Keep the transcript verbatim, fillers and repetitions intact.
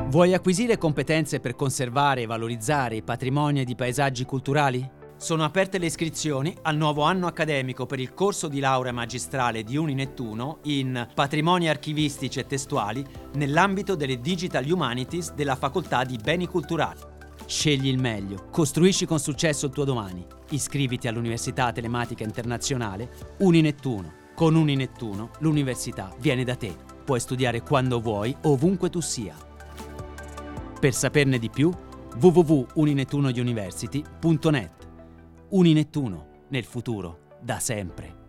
Vuoi acquisire competenze per conservare e valorizzare i patrimoni ed i paesaggi culturali? Sono aperte le iscrizioni al nuovo anno accademico per il corso di laurea magistrale di Uninettuno in Patrimoni archivistici e testuali nell'ambito delle Digital Humanities della Facoltà di Beni Culturali. Scegli il meglio, costruisci con successo il tuo domani. Iscriviti all'Università Telematica Internazionale Uninettuno. Con Uninettuno l'università viene da te. Puoi studiare quando vuoi, ovunque tu sia. Per saperne di più, w w w punto uninettuno university punto net. Uninettuno, nel futuro, da sempre.